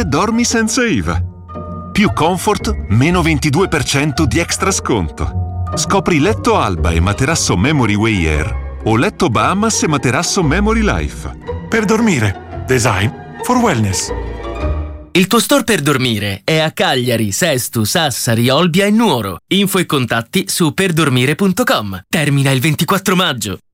dormire dormi senza IVA. Più comfort, meno 22% di extra sconto. Scopri letto Alba e materasso Memory Way Air o letto Bahamas e materasso Memory Life. Per dormire, design for wellness. Il tuo store per dormire è a Cagliari, Sesto, Sassari, Olbia e Nuoro. Info e contatti su perdormire.com. Termina il 24 maggio.